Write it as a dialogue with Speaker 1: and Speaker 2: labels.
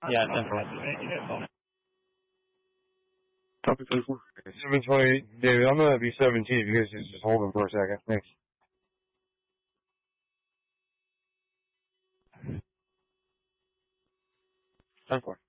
Speaker 1: Yeah, 10-4.
Speaker 2: Topic 24.
Speaker 3: 7:20. David, I'm gonna be 17 if you guys just hold him for a second. Thanks.
Speaker 2: Time for.